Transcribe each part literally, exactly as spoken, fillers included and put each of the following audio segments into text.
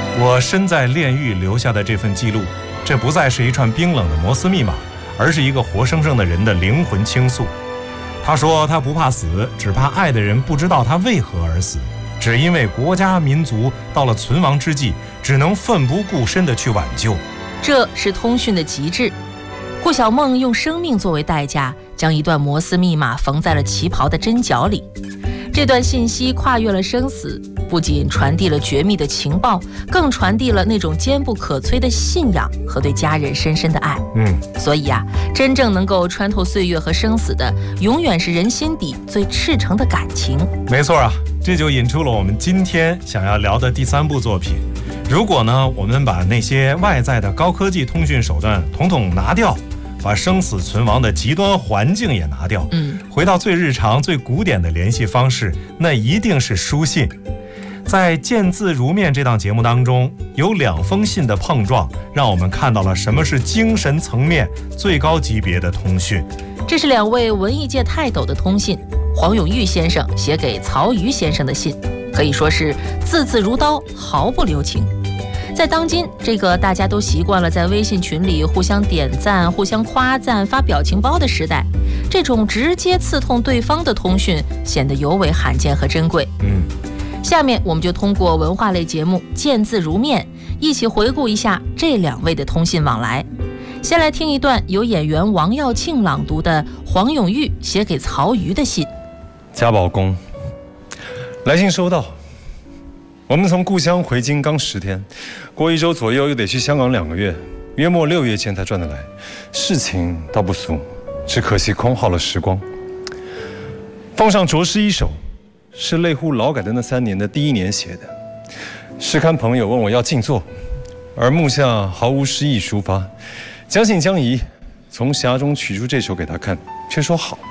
我身在炼狱留下的这份记录，这不再是一串冰冷的摩斯密码，而是一个活生生的人的灵魂倾诉。他说他不怕死，只怕爱的人不知道他为何而死，只因为国家民族到了存亡之际，只能奋不顾身地去挽救。 这是通讯的极致。顾晓梦用生命作为代价，将一段摩斯密码缝在了旗袍的针脚里。这段信息跨越了生死，不仅传递了绝密的情报，更传递了那种坚不可摧的信仰和对家人深深的爱。 嗯， 所以啊，真正能够穿透岁月和生死的，永远是人心底最赤诚的感情。 没错啊，这就引出了我们今天想要聊的第三部作品。如果呢，我们把那些外在的高科技通讯手段统统拿掉，把生死存亡的极端环境也拿掉， 嗯， 回到最日常最古典的联系方式，那一定是书信。在《见字如面》这档节目当中，有两封信的碰撞，让我们看到了什么是精神层面最高级别的通讯。 这是两位文艺界泰斗的通信，黄永玉先生写给曹禺先生的信，可以说是字字如刀，毫不留情。在当今这个大家都习惯了在微信群里互相点赞、互相夸赞、发表情包的时代，这种直接刺痛对方的通讯显得尤为罕见和珍贵。 嗯， 下面我们就通过文化类节目《见字如面》，一起回顾一下这两位的通信往来。先来听一段由演员王耀庆朗读的黄永玉写给曹禺的信。 家宝公，来信收到。我们从故乡回京刚十天，过一周左右又得去香港两个月，约莫六月前才转得来。事情倒不俗，只可惜空耗了时光。奉上着诗一首，是类乎劳改的那三年的第一年写的。诗刊朋友问我要静坐，而目下毫无诗意抒发。将信将疑，从匣中取出这首给他看，却说好。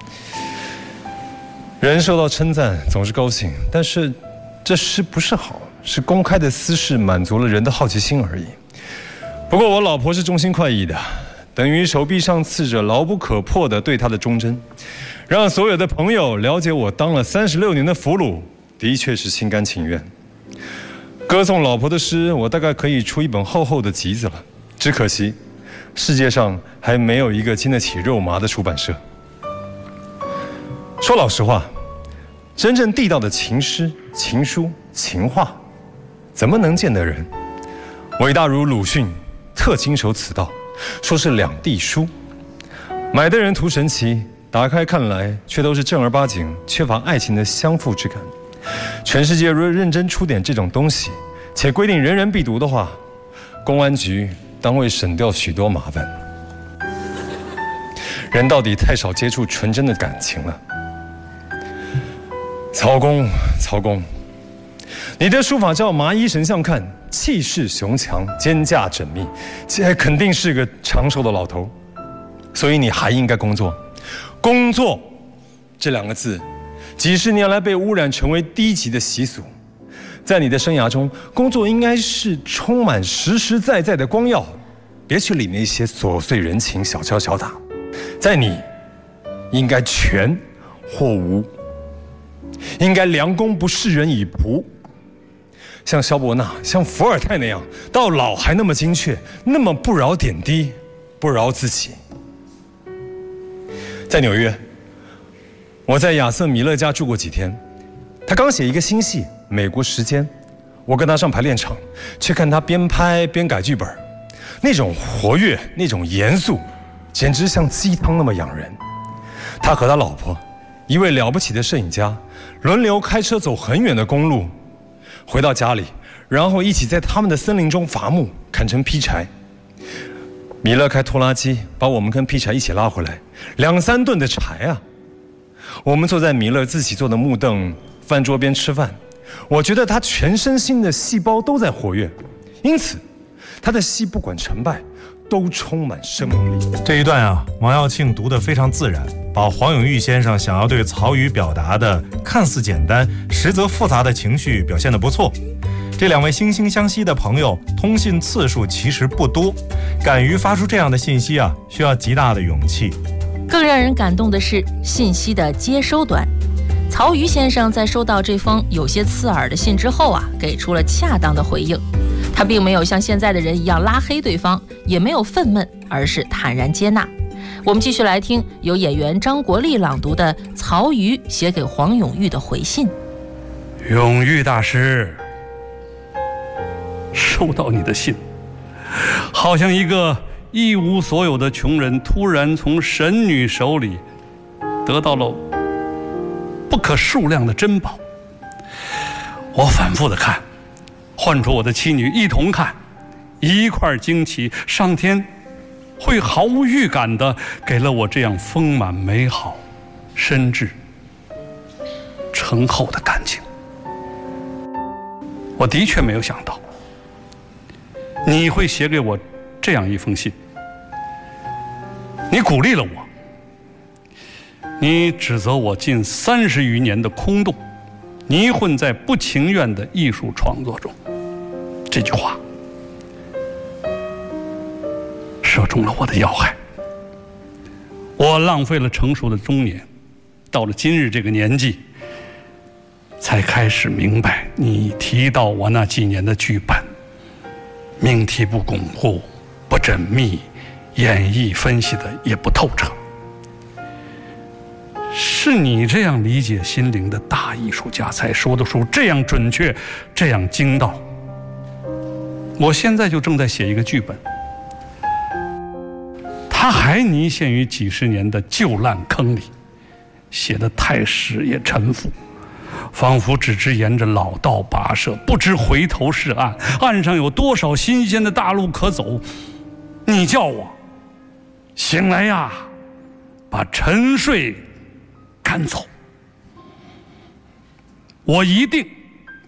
人受到称赞总是高兴，但是这诗不是好，是公开的私事，满足了人的好奇心而已。不过我老婆是忠心快意的，等于手臂上刺着牢不可破的对她的忠贞，让所有的朋友了解我当了三十六年的俘虏，的确是心甘情愿。歌颂老婆的诗，我大概可以出一本厚厚的集子了，只可惜世界上还没有一个经得起肉麻的出版社。说老实话，真正地道的情诗、情书、情话，怎么能见得人？伟大如鲁迅，特经手此道，说是两地书。买的人图神奇，打开看来却都是正儿八经、缺乏爱情的相负之感。全世界若认真出点这种东西，且规定人人必读的话，公安局当会省掉许多麻烦。人到底太少接触纯真的感情了。曹公，曹公，你的书法照麻衣神像看，气势雄强，肩胛缜密，这肯定是个长寿的老头。所以你还应该工作。工作这两个字，几十年来被污染成为低级的习俗。在你的生涯中，工作应该是充满实实在在的光耀，别去理那些琐碎人情、小敲小打。在你，应该全或无。应该良弓不示人以仆，像萧伯纳、像伏尔泰那样，到老还那么精确，那么不饶点滴，不饶自己。在纽约，我在亚瑟·米勒家住过几天，他刚写一个新戏《美国时间》，我跟他上排练场，却看他边拍边改剧本，那种活跃，那种严肃，简直像鸡汤那么养人。他和他老婆，一位了不起的摄影家，轮流开车走很远的公路，回到家里，然后一起在他们的森林中伐木，砍成劈柴。米勒开拖拉机把我们跟劈柴一起拉回来，两三吨的柴啊！我们坐在米勒自己做的木凳饭桌边吃饭，我觉得他全身心的细胞都在活跃，因此他的戏不管成败都充满生命力。 这一段啊，王耀庆读得非常自然，把黄永玉先生想要对曹禺表达的看似简单实则复杂的情绪表现得不错。这两位惺惺相惜的朋友通信次数其实不多，敢于发出这样的信息啊，需要极大的勇气。 更让人感动的是信息的接收端。曹禺先生在收到这封有些刺耳的信之后啊，给出了恰当的回应。 他并没有像现在的人一样拉黑对方，也没有愤懑，而是坦然接纳。我们继续来听由演员张国立朗读的曹禺写给黄永玉的回信。 永玉大师，收到你的信，好像一个一无所有的穷人突然从神女手里得到了不可数量的珍宝。我反复的看，唤出我的妻女一同看，一块惊奇，上天会毫无预感的给了我这样丰满美好、深挚、醇厚的感情。我的确没有想到你会写给我这样一封信，你鼓励了我，你指责我近三十余年的空洞，泥混在不情愿的艺术创作中。这句话射中了我的要害。我浪费了成熟的中年，到了今日这个年纪，才开始明白你提到我那几年的剧本，命题不巩固，不缜密，演绎分析的也不透彻。是你这样理解心灵的大艺术家才说得出这样准确，这样精到。我现在就正在写一个剧本，他还泥陷于几十年的旧烂坑里，写得太实也沉浮，仿佛只知沿着老道跋涉，不知回头是岸。岸上有多少新鲜的大路可走？你叫我醒来呀，把沉睡赶走。我一定